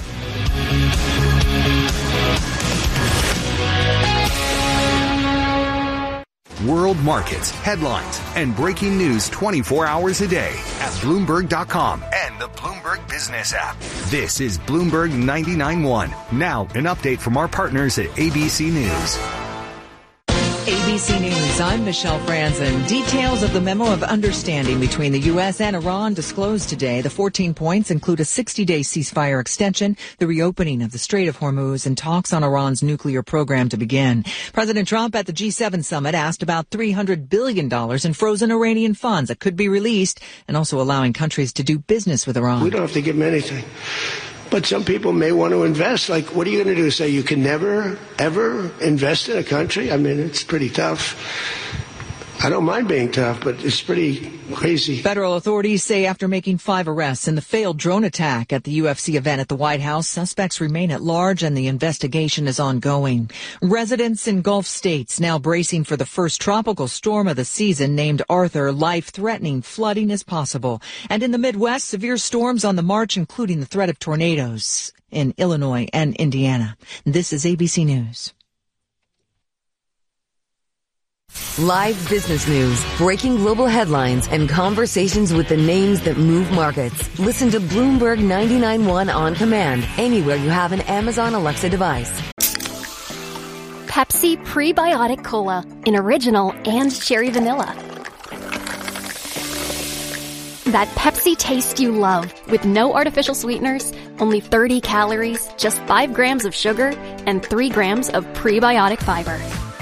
[SPEAKER 21] World markets, headlines, and breaking news twenty-four hours a day at Bloomberg dot com and the Bloomberg Business app. This is Bloomberg ninety-nine point one. Now, an update from our partners at A B C News.
[SPEAKER 22] A B C News, I'm Michelle Franzen. Details of the memo of understanding between the U S and Iran disclosed today. The fourteen points include a sixty-day ceasefire extension, the reopening of the Strait of Hormuz, and talks on Iran's nuclear program to begin. President Trump at the G seven summit asked about three hundred billion dollars in frozen Iranian funds that could be released, and also allowing countries to do business with Iran.
[SPEAKER 23] We don't have to give them anything. But some people may want to invest. Like, what are you going to do? Say you can never, ever invest in a country? I mean, it's pretty tough. I don't mind being tough, but it's pretty crazy.
[SPEAKER 22] Federal authorities say after making five arrests in the failed drone attack at the U F C event at the White House, suspects remain at large and the investigation is ongoing. Residents in Gulf states now bracing for the first tropical storm of the season named Arthur. Life-threatening flooding is possible. And in the Midwest, severe storms on the march, including the threat of tornadoes in Illinois and Indiana. This is A B C News.
[SPEAKER 3] Live business news, breaking global headlines, and conversations with the names that move markets. Listen to Bloomberg ninety-nine point one on command, anywhere you have an Amazon Alexa device.
[SPEAKER 8] Pepsi Prebiotic Cola in original and cherry vanilla. That Pepsi taste you love with no artificial sweeteners, only thirty calories, just five grams of sugar, and three grams of prebiotic fiber.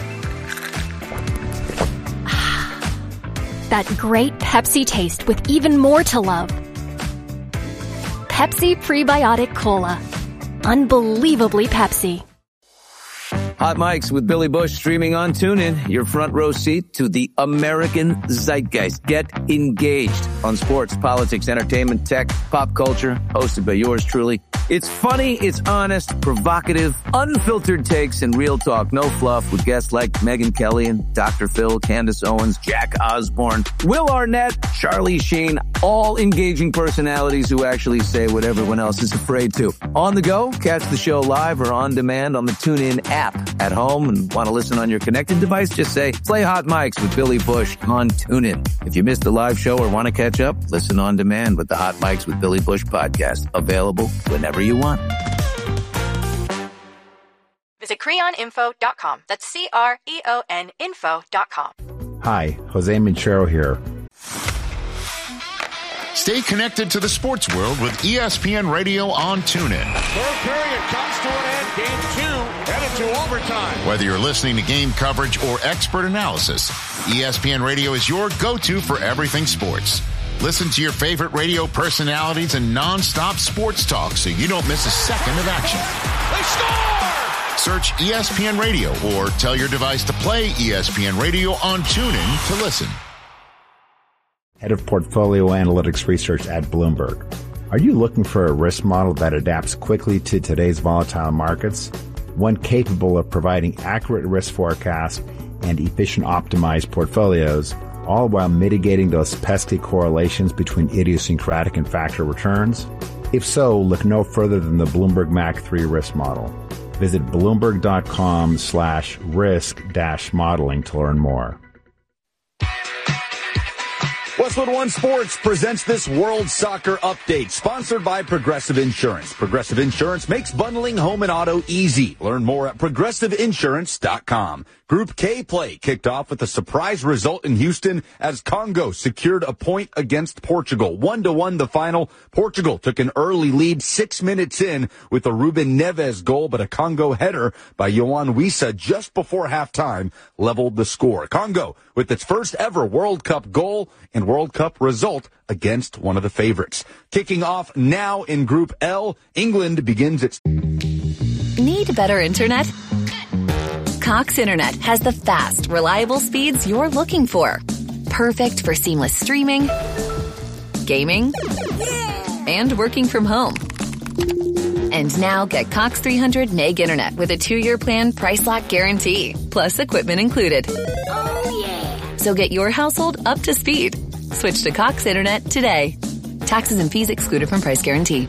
[SPEAKER 8] That great Pepsi taste with even more to love. Pepsi Prebiotic Cola. Unbelievably Pepsi.
[SPEAKER 24] Hot Mics with Billy Bush streaming on TuneIn. Your front row seat to the American zeitgeist. Get engaged on sports, politics, entertainment, tech, pop culture. Hosted by yours truly. It's funny, it's honest, provocative, unfiltered takes, and real talk. No fluff with guests like Megyn Kelly and Doctor Phil, Candace Owens, Jack Osborne, Will Arnett, Charlie Sheen. all engaging personalities who actually say what everyone else is afraid to. On the go, catch the show live or on demand on the TuneIn app. At home and want to listen on your connected device, just say, play Hot Mics with Billy Bush on TuneIn. If you missed the live show or want to catch up, listen on demand with the Hot Mics with Billy Bush podcast. Available whenever you want.
[SPEAKER 6] Visit creon info dot com. That's C R E O N info dot com.
[SPEAKER 18] Hi, Jose Minchero here.
[SPEAKER 7] Stay connected to the sports world with E S P N Radio on TuneIn.
[SPEAKER 9] Third period comes to an end. Game two headed to overtime.
[SPEAKER 7] Whether you're listening to game coverage or expert analysis, E S P N Radio is your go-to for everything sports. Listen to your favorite radio personalities and non-stop sports talk so you don't miss a second of action.
[SPEAKER 9] They score!
[SPEAKER 7] Search E S P N Radio or tell your device to play E S P N Radio on TuneIn to listen.
[SPEAKER 18] Head of Portfolio Analytics Research at Bloomberg. Are you looking for a risk model that adapts quickly to today's volatile markets? One capable of providing accurate risk forecasts and efficient optimized portfolios, all while mitigating those pesky correlations between idiosyncratic and factor returns? If so, look no further than the Bloomberg M A C three risk model. Visit Bloomberg.com slash risk dash modeling to learn more.
[SPEAKER 11] Westwood One Sports presents this World Soccer Update, sponsored by Progressive Insurance. Progressive Insurance makes bundling home and auto easy. Learn more at progressive insurance dot com. Group K play kicked off with a surprise result in Houston as Congo secured a point against Portugal. One to one the final. Portugal took an early lead six minutes in with a Ruben Neves goal, but a Congo header by Yohan Wissa just before halftime leveled the score. Congo with its first ever World Cup goal and World Cup result against one of the favorites. Kicking off now in Group L, England begins its...
[SPEAKER 13] Need better internet? Cox Internet has the fast, reliable speeds you're looking for. Perfect for seamless streaming, gaming, and working from home. And now get Cox three hundred meg internet with a two-year plan price lock guarantee, plus equipment included. Oh, yeah. So get your household up to speed. Switch to Cox Internet today. Taxes and fees excluded from price guarantee.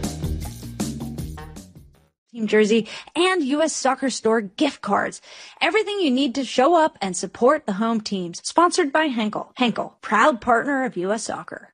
[SPEAKER 25] Team jersey and U S Soccer Store gift cards. Everything you need to show up and support the home teams. Sponsored by Henkel. Henkel, proud partner of U S Soccer.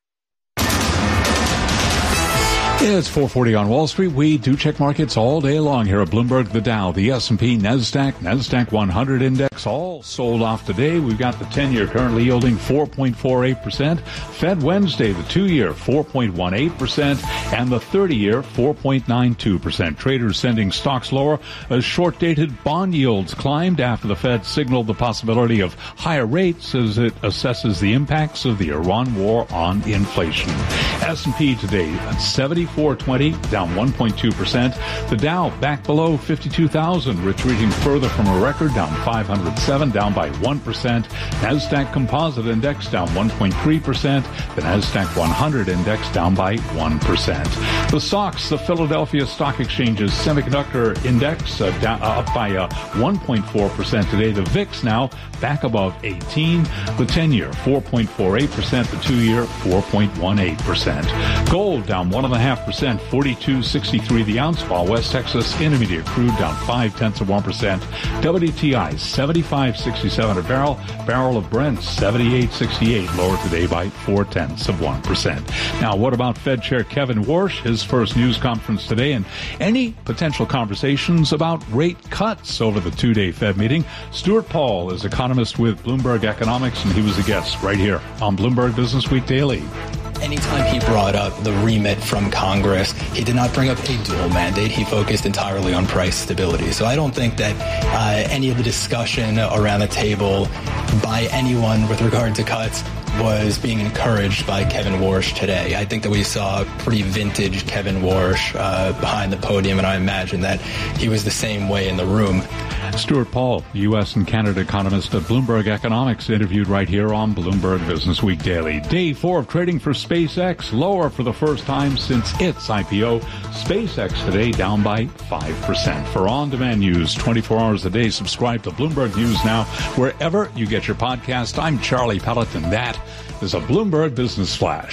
[SPEAKER 1] It's four forty on Wall Street. We do check markets all day long here at Bloomberg. The Dow, the S and P, NASDAQ, NASDAQ one hundred index, all sold off today. We've got the ten-year currently yielding four point four eight percent. Fed Wednesday, the two-year four point one eight percent, and the thirty-year four point nine two percent. Traders sending stocks lower as short-dated bond yields climbed after the Fed signaled the possibility of higher rates as it assesses the impacts of the Iran war on inflation. S and P today at seventy-four twenty, down one point two percent. The Dow back below fifty-two thousand, retreating further from a record, down five hundred seven, down by one percent. NASDAQ Composite Index down one point three percent. The NASDAQ one hundred Index down by one percent. The S O X, the Philadelphia Stock Exchange's Semiconductor Index, uh, down, uh, up by uh, one point four percent today. The V I X now back above eighteen. The ten-year four point four eight percent. The two-year four point one eight percent. Gold down one point five percent, forty-two sixty-three the ounce, while West Texas Intermediate crude down five tenths of one percent. W T I seventy-five sixty-seven a barrel. Barrel of Brent seventy-eight sixty-eight, lower today by four tenths of one percent. Now, what about Fed Chair Kevin Warsh? His first news conference today, and any potential conversations about rate cuts over the two-day Fed meeting. Stuart Paul is economist with Bloomberg Economics, and he was a guest right here on Bloomberg Business Week Daily.
[SPEAKER 26] Anytime he brought up the remit from Congress, he did not bring up a dual mandate. He focused entirely on price stability. So I don't think that uh, any of the discussion around the table by anyone with regard to cuts was being encouraged by Kevin Warsh today. I think that we saw pretty vintage Kevin Warsh uh, behind the podium, and I imagine that he was the same way in the room.
[SPEAKER 1] Stuart Paul, U S and Canada economist at Bloomberg Economics, interviewed right here on Bloomberg Business Week Daily. Day four of trading for SpaceX, lower for the first time since its I P O. SpaceX today down by five percent. For on-demand news twenty-four hours a day, subscribe to Bloomberg News Now wherever you get your podcast. I'm Charlie Pellet, and that is a Bloomberg Business Flash.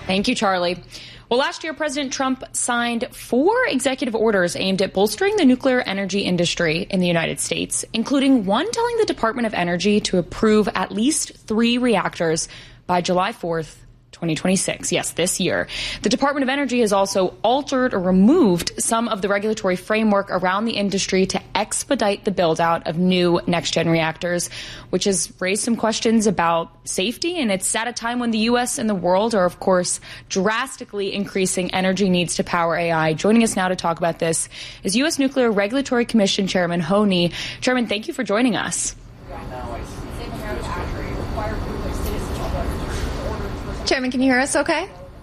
[SPEAKER 4] Thank you, Charlie. Well, last year, President Trump signed four executive orders aimed at bolstering the nuclear energy industry in the United States, including one telling the Department of Energy to approve at least three reactors by July fourth, twenty twenty-six. Yes, this year. The Department of Energy has also altered or removed some of the regulatory framework around the industry to expedite the build out of new next-gen reactors, which has raised some questions about safety. And it's at a time when the U S and the world are, of course, drastically increasing energy needs to power A I. Joining us now to talk about this is U S Nuclear Regulatory Commission Chairman Ho Ni. Chairman, thank you for joining us.
[SPEAKER 5] Chairman, can you hear us okay?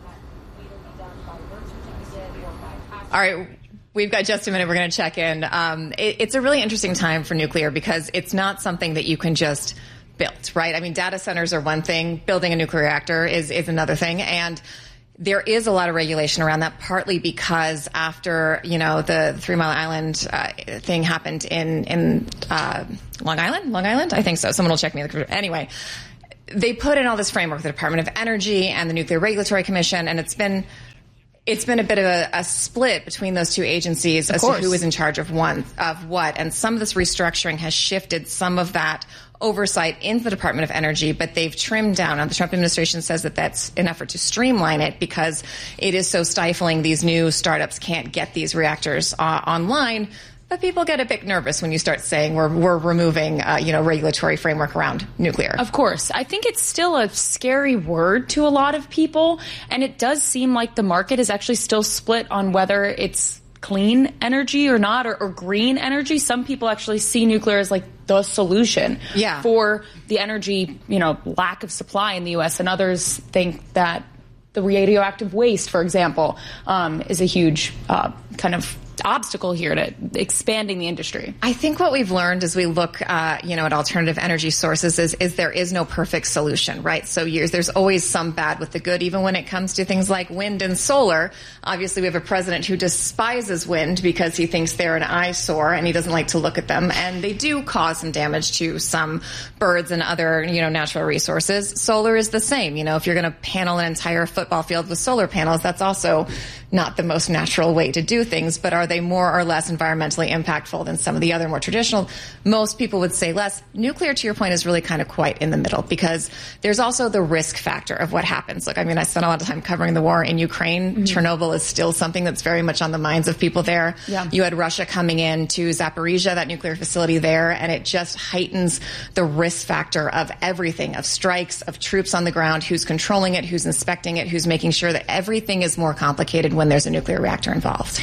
[SPEAKER 5] All right. We've got just a minute. We're going to check in. Um, it, it's a really interesting time for nuclear because it's not something that you can just build, right? I mean, data centers are one thing. Building a nuclear reactor is, is another thing. And there is a lot of regulation around that, partly because after, you know, the Three Mile Island uh, thing happened in, in uh, Long Island? Long Island? I think so. Someone will check me. Anyway. They put in all this framework, the Department of Energy and the Nuclear Regulatory Commission, and it's been it's been a bit of a, a split between those two agencies as to who is in charge of one of what. And some of this restructuring has shifted some of that oversight into the Department of Energy, but they've trimmed down. Now, the Trump administration says that that's an effort to streamline it because it is so stifling. These new startups can't get these reactors uh, online. But people get a bit nervous when you start saying we're we're removing, uh, you know, regulatory framework around nuclear.
[SPEAKER 4] Of course. I think it's still a scary word to a lot of people. And it does seem like the market is actually still split on whether it's clean energy or not, or, or green energy. Some people actually see nuclear as like the solution
[SPEAKER 5] yeah.
[SPEAKER 4] for the energy, you know, lack of supply in the U S. And others think that the radioactive waste, for example, um, is a huge uh, kind of obstacle here to expanding the industry.
[SPEAKER 5] I think what we've learned as we look, uh, you know, at alternative energy sources is, is there is no perfect solution, right? So years, there's always some bad with the good, even when it comes to things like wind and solar. Obviously, we have a president who despises wind because he thinks they're an eyesore and he doesn't like to look at them. And they do cause some damage to some birds and other, you know, natural resources. Solar is the same. You know, if you're going to panel an entire football field with solar panels, that's also not the most natural way to do things, but are they more or less environmentally impactful than some of the other more traditional? Most people would say less. Nuclear, to your point, is really kind of quite in the middle because there's also the risk factor of what happens. Look, I mean, I spent a lot of time covering the war in Ukraine. Mm-hmm. Chernobyl is still something that's very much on the minds of people there.
[SPEAKER 4] Yeah.
[SPEAKER 5] You had Russia coming in to Zaporizhia, that nuclear facility there, and it just heightens the risk factor of everything, of strikes, of troops on the ground, who's controlling it, who's inspecting it, who's making sure that everything is more complicated when there's a nuclear reactor involved.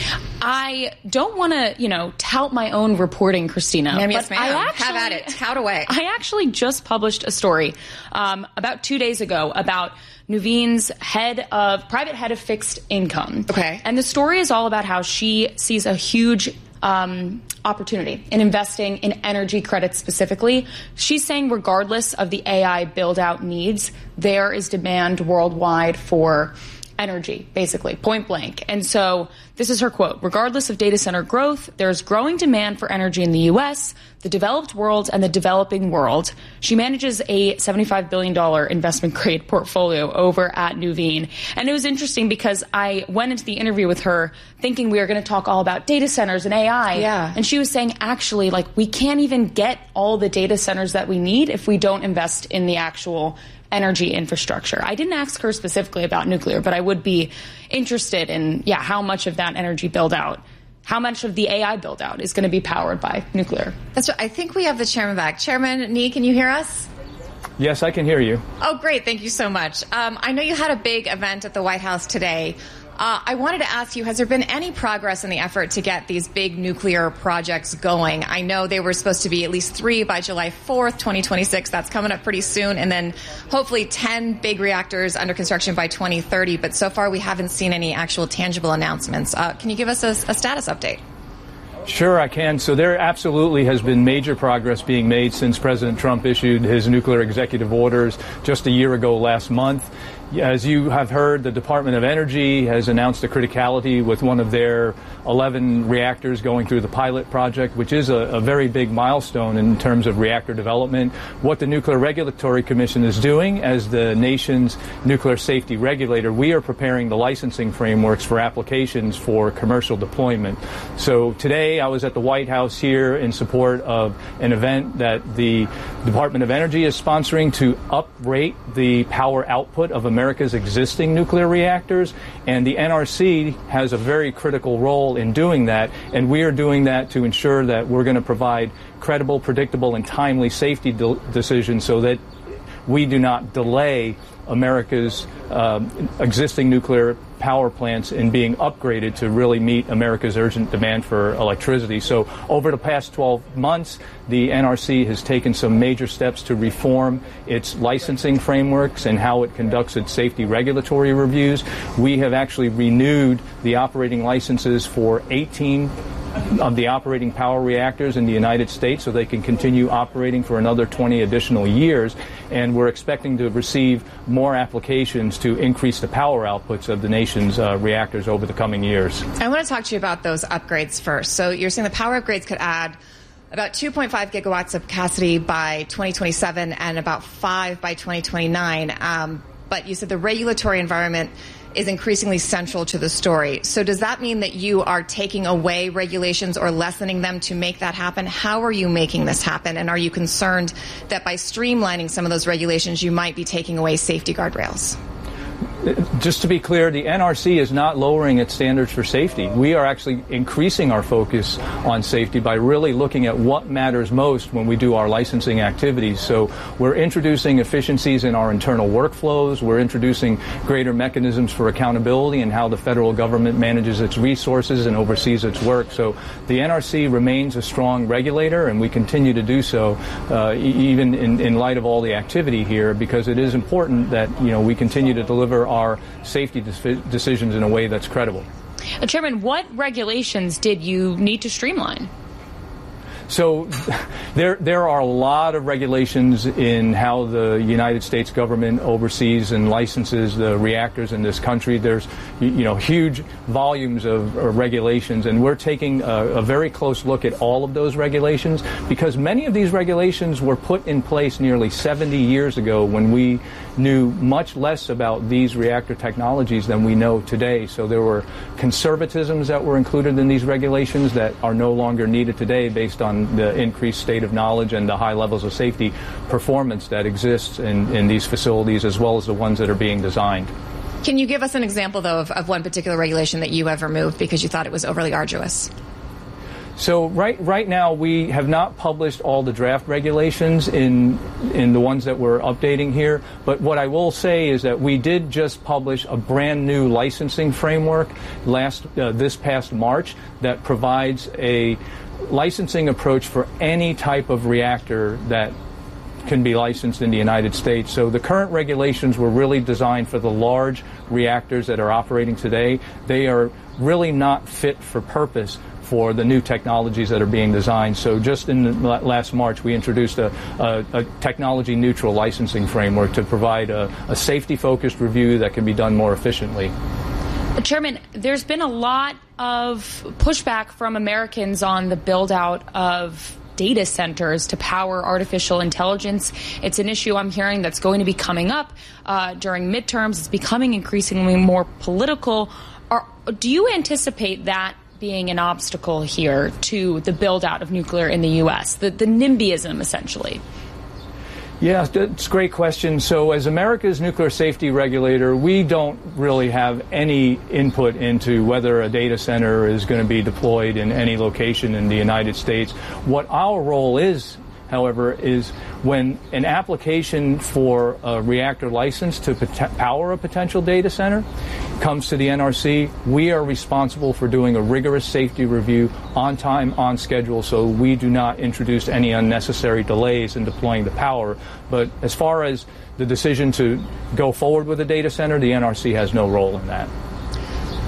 [SPEAKER 4] I don't want to, you know, tout my own reporting, Christina.
[SPEAKER 5] Ma'am,
[SPEAKER 4] but
[SPEAKER 5] yes, ma'am.
[SPEAKER 4] I actually,
[SPEAKER 5] have at it. Tout away.
[SPEAKER 4] I actually just published a story um, about two days ago about Nuveen's head of private head of fixed income.
[SPEAKER 5] Okay.
[SPEAKER 4] And the story is all about how she sees a huge um, opportunity in investing in energy credits specifically. She's saying regardless of the A I build out needs, there is demand worldwide for energy, basically, point blank. And so this is her quote. Regardless of data center growth, there's growing demand for energy in the U S, the developed world, and the developing world. She manages a seventy-five billion dollars investment grade portfolio over at Nuveen. And it was interesting because I went into the interview with her thinking we were going to talk all about data centers and A I.
[SPEAKER 5] Yeah.
[SPEAKER 4] And she was saying, actually, like, we can't even get all the data centers that we need if we don't invest in the actual energy infrastructure. I didn't ask her specifically about nuclear, but I would be interested in, yeah, how much of that energy build out, how much of the A I build out is going to be powered by nuclear.
[SPEAKER 5] That's right. I think we have the chairman back. Chairman Nee, can you hear us?
[SPEAKER 2] Yes, I can hear you.
[SPEAKER 5] Oh, great. Thank you so much. Um, I know you had a big event at the White House today. Uh, I wanted to ask you, has there been any progress in the effort to get these big nuclear projects going? I know they were supposed to be at least three by July fourth, twenty twenty-six. That's coming up pretty soon. And then hopefully ten big reactors under construction by twenty thirty. But so far, we haven't seen any actual tangible announcements. Uh, can you give us a, a status update?
[SPEAKER 2] Sure, I can. So there absolutely has been major progress being made since President Trump issued his nuclear executive orders just a year ago last month. As you have heard, the Department of Energy has announced a criticality with one of their eleven reactors going through the pilot project, which is a, a very big milestone in terms of reactor development. What the Nuclear Regulatory Commission is doing as the nation's nuclear safety regulator, we are preparing the licensing frameworks for applications for commercial deployment. So today I was at the White House here in support of an event that the Department of Energy is sponsoring to uprate the power output of American America's existing nuclear reactors, and the N R C has a very critical role in doing that, and we are doing that to ensure that we're going to provide credible, predictable, and timely safety de- decisions so that we do not delay America's uh, existing nuclear power plants in being upgraded to really meet America's urgent demand for electricity. So over the past twelve months, the N R C has taken some major steps to reform its licensing frameworks and how it conducts its safety regulatory reviews. We have actually renewed the operating licenses for eighteen of the operating power reactors in the United States so they can continue operating for another twenty additional years, and we're expecting to receive more applications to increase the power outputs of the nation's uh, reactors over the coming years.
[SPEAKER 5] I want to talk to you about those upgrades first. So you're saying the power upgrades could add about two point five gigawatts of capacity by twenty twenty-seven and about five by twenty twenty-nine, um, but you said the regulatory environment is increasingly central to the story. So does that mean that you are taking away regulations or lessening them to make that happen? How are you making this happen? And are you concerned that by streamlining some of those regulations, you might be taking away safety guardrails?
[SPEAKER 2] Just to be clear, the N R C is not lowering its standards for safety. We are actually increasing our focus on safety by really looking at what matters most when we do our licensing activities. So we're introducing efficiencies in our internal workflows. We're introducing greater mechanisms for accountability and how the federal government manages its resources and oversees its work. So the N R C remains a strong regulator, and we continue to do so uh, even in, in light of all the activity here, because it is important that, you know, we continue to deliver our safety de- decisions in a way that's credible.
[SPEAKER 4] Uh, Chairman, what regulations did you need to streamline?
[SPEAKER 2] So there there are a lot of regulations in how the United States government oversees and licenses the reactors in this country. There's, you know, huge volumes of uh, regulations, and we're taking a, a very close look at all of those regulations, because many of these regulations were put in place nearly seventy years ago when we knew much less about these reactor technologies than we know today. So there were conservatisms that were included in these regulations that are no longer needed today based on the increased state of knowledge and the high levels of safety performance that exists in, in these facilities, as well as the ones that are being designed.
[SPEAKER 5] Can you give us an example, though, of, of one particular regulation that you have removed because you thought it was overly arduous?
[SPEAKER 2] So right right now we have not published all the draft regulations in in the ones that we're updating here. But what I will say is that we did just publish a brand new licensing framework last uh, this past March that provides a licensing approach for any type of reactor that can be licensed in the United States. So the current regulations were really designed for the large reactors that are operating today. They are really not fit for purpose for the new technologies that are being designed. So just in the last March, we introduced a, a, a technology-neutral licensing framework to provide a, a safety-focused review that can be done more efficiently.
[SPEAKER 4] Chairman, there's been a lot of pushback from Americans on the build-out of data centers to power artificial intelligence. It's an issue I'm hearing that's going to be coming up uh, during midterms. It's becoming increasingly more political. Are, do you anticipate that being an obstacle here to the build-out of nuclear in the U S, the, the NIMBYism, essentially?
[SPEAKER 2] Yeah, it's a great question. So as America's nuclear safety regulator, we don't really have any input into whether a data center is going to be deployed in any location in the United States. What our role is, however, is when an application for a reactor license to pot- power a potential data center comes to the N R C, we are responsible for doing a rigorous safety review on time, on schedule, so we do not introduce any unnecessary delays in deploying the power. But as far as the decision to go forward with a data center, the N R C has no role in that.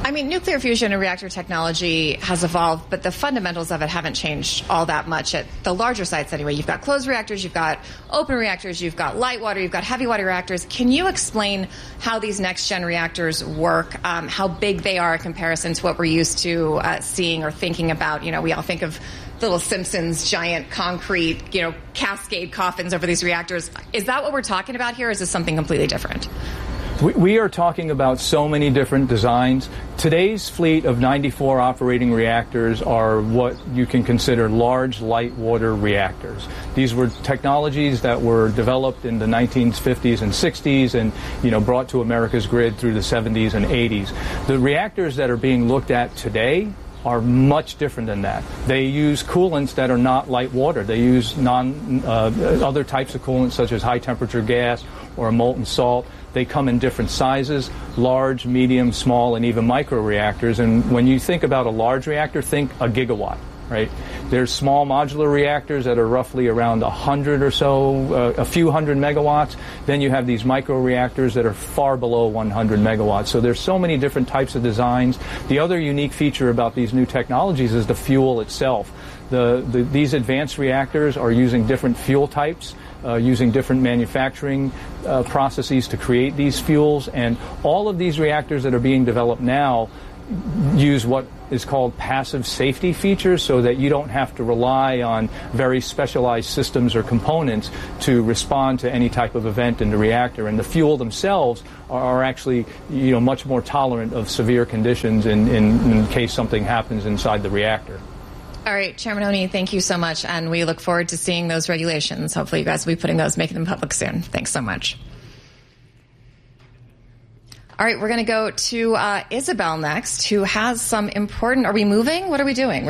[SPEAKER 5] I mean, nuclear fusion and reactor technology has evolved, but the fundamentals of it haven't changed all that much at the larger sites anyway. You've got closed reactors, you've got open reactors, you've got light water, you've got heavy water reactors. Can you explain how these next-gen reactors work, um, how big they are in comparison to what we're used to uh, seeing or thinking about? You know, we all think of Little Simpsons, giant concrete, you know, cascade coffins over these reactors. Is that what we're talking about here, or is this something completely different?
[SPEAKER 2] We, we are talking about so many different designs. Today's fleet of ninety-four operating reactors are what you can consider large light water reactors. These were technologies that were developed in the nineteen fifties and sixties and, you know, brought to America's grid through the seventies and eighties. The reactors that are being looked at today are much different than that. They use coolants that are not light water. They use non uh, other types of coolants such as high temperature gas or a molten salt. They come in different sizes, large, medium, small, and even micro reactors. And when you think about a large reactor, think a gigawatt, right? There's small modular reactors that are roughly around a hundred or so, uh, a few hundred megawatts. Then you have these micro reactors that are far below one hundred megawatts. So there's so many different types of designs. The other unique feature about these new technologies is the fuel itself. The, the, these advanced reactors are using different fuel types, uh, using different manufacturing uh, processes to create these fuels. And all of these reactors that are being developed now use what is called passive safety features, so that you don't have to rely on very specialized systems or components to respond to any type of event in the reactor. And the fuel themselves are, are actually, you know, much more tolerant of severe conditions in, in, in case something happens inside the reactor.
[SPEAKER 5] All right, Chairman Oney, thank you so much, and we look forward to seeing those regulations. Hopefully you guys will be putting those, making them public soon. Thanks so much. All right, we're going to go to uh, Isabel next, who has some important... Are we moving? What are we doing?